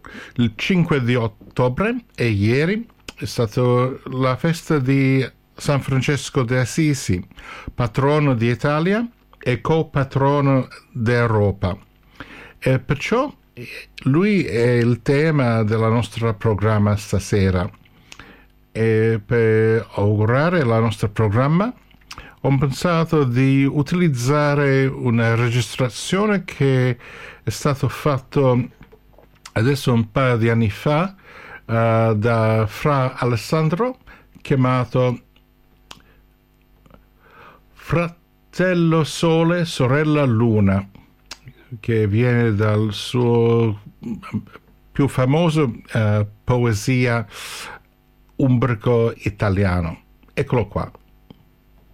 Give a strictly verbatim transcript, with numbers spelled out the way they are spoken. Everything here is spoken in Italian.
Il cinque di ottobre e ieri è stata la festa di San Francesco di Assisi, patrono d'Italia e copatrono d'Europa. E perciò lui è il tema del nostro programma stasera. E per augurare il nostro programma ho pensato di utilizzare una registrazione che è stata fatta adesso un paio di anni fa uh, da Fra Alessandro, chiamato Fratello Sole, Sorella Luna, che viene dal suo più famoso uh, poesia umbrico italiano. Eccolo qua.